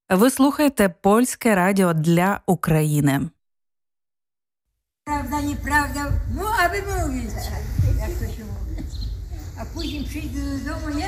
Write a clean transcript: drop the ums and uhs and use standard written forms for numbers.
Ви слухаєте Польське радіо для України. Prawda, nieprawda, no aby mówić, jak to się mówi. A później przyjdę do domu,